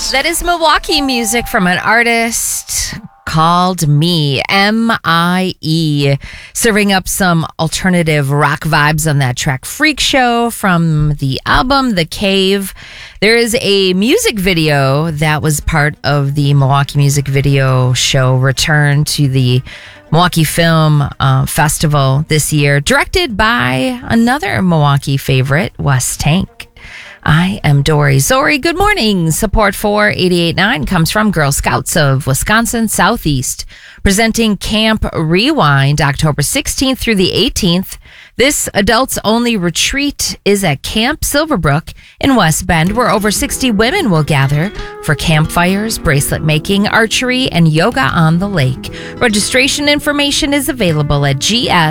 That is Milwaukee music from an artist called Me, M-I-E, serving up some alternative rock vibes on that track Freak Show from the album The Cave. There is a music video that was part of the Milwaukee Music Video Show return to the Milwaukee Film Festival this year, directed by another Milwaukee favorite, Wes Tank. I am Dory. Zori, good morning. Support for 88.9 comes from Girl Scouts of Wisconsin Southeast, presenting Camp Rewind October 16th through the 18th. This adults-only retreat is at Camp Silverbrook in West Bend, where over 60 women will gather for campfires, bracelet making, archery, and yoga on the lake. Registration information is available at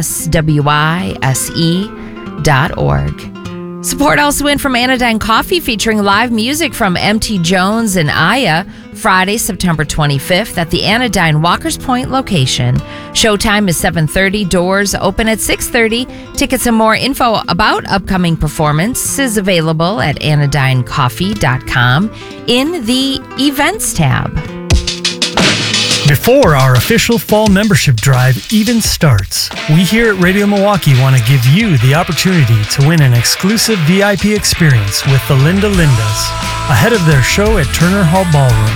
gswise.org. Support also in from Anodyne Coffee, featuring live music from MT Jones and Aya, Friday, September 25th at the Anodyne Walker's Point location. Showtime is 7:30, doors open at 6:30. Tickets and more info about upcoming performance is available at anodynecoffee.com in the Events tab. Before our official fall membership drive even starts, we here at Radio Milwaukee want to give you the opportunity to win an exclusive VIP experience with the Linda Lindas ahead of their show at Turner Hall Ballroom.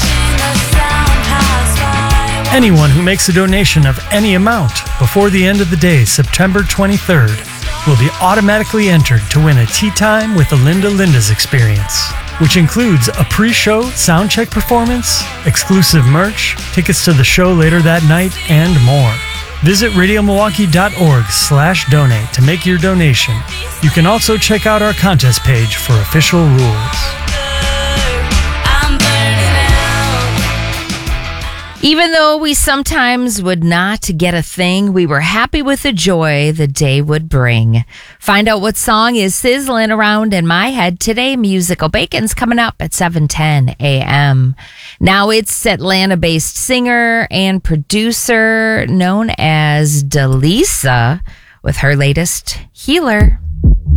Anyone who makes a donation of any amount before the end of the day, September 23rd, will be automatically entered to win a tea time with the Linda Lindas experience, which includes a pre-show sound check performance, exclusive merch, tickets to the show later that night, and more. Visit radiomilwaukee.org/donate to make your donation. You can also check out our contest page for official rules. Even though we sometimes would not get a thing, we were happy with the joy the day would bring. Find out what song is sizzling around in my head today. Musical Bacon's coming up at 7:10 a.m. Now it's Atlanta-based singer and producer known as Delisa with her latest, Healer.